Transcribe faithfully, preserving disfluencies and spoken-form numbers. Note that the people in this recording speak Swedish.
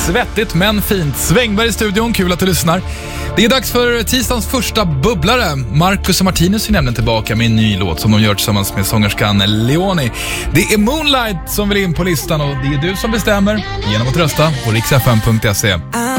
Svettigt men fint. Svängberg i studion, kul att du lyssnar. Det är dags för tisdagens första bubblare. Marcus och Martinus är nämligen tillbaka med en ny låt som de gör tillsammans med sångerskan Leoni. Det är Moonlight som vill in på listan och det är du som bestämmer genom att rösta på riks f m punkt se.